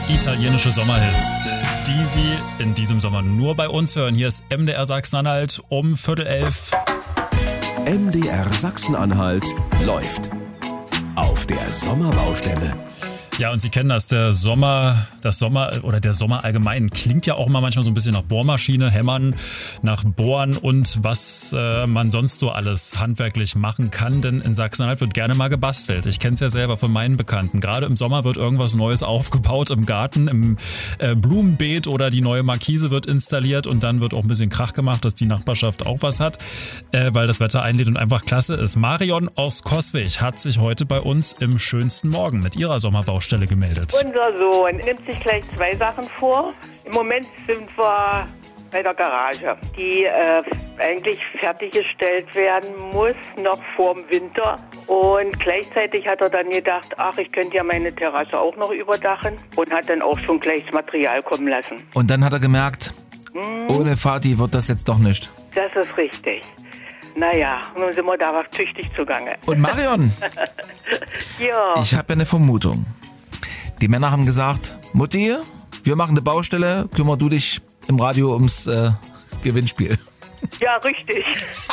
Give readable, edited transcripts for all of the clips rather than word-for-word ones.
Italienische Sommerhits, die Sie in diesem Sommer nur bei uns hören. Hier ist MDR Sachsen-Anhalt um 10:45. MDR Sachsen-Anhalt läuft auf der Sommerbaustelle. Ja, und Sie kennen das, der Sommer allgemein klingt ja auch immer manchmal so ein bisschen nach Bohrmaschine, Hämmern, nach Bohren und was man sonst so alles handwerklich machen kann, denn in Sachsen-Anhalt wird gerne mal gebastelt. Ich kenne es ja selber von meinen Bekannten. Gerade im Sommer wird irgendwas Neues aufgebaut im Garten, im Blumenbeet oder die neue Markise wird installiert und dann wird auch ein bisschen Krach gemacht, dass die Nachbarschaft auch was hat, weil das Wetter einlädt und einfach klasse ist. Marion aus Coswig hat sich heute bei uns im schönsten Morgen mit ihrer Sommerbaustelle gemeldet. Unser Sohn nimmt sich gleich 2 Sachen vor. Im Moment sind wir bei der Garage, die eigentlich fertiggestellt werden muss, noch vorm Winter. Und gleichzeitig hat er dann gedacht, ach, ich könnte ja meine Terrasse auch noch überdachen und hat dann auch schon gleich das Material kommen lassen. Und dann hat er gemerkt, ohne Vati wird das jetzt doch nicht. Das ist richtig. Naja, nun sind wir da was tüchtig zugange. Und Marion, ja. ich habe ja eine Vermutung. Die Männer haben gesagt, Mutti, wir machen eine Baustelle, kümmer du dich im Radio ums Gewinnspiel. Ja, richtig.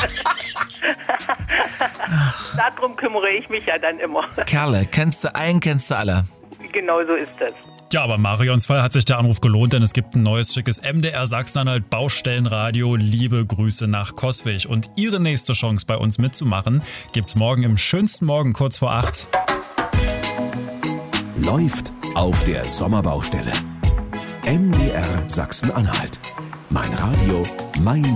Darum kümmere ich mich ja dann immer. Kerle, kennst du einen, kennst du alle. Genau so ist das. Ja, aber Marions Fall hat sich der Anruf gelohnt, denn es gibt ein neues, schickes MDR Sachsen-Anhalt Baustellenradio. Liebe Grüße nach Coswig. Und Ihre nächste Chance bei uns mitzumachen gibt's morgen im schönsten Morgen kurz vor 8. Läuft auf der Sommerbaustelle. MDR Sachsen-Anhalt. Mein Radio, mein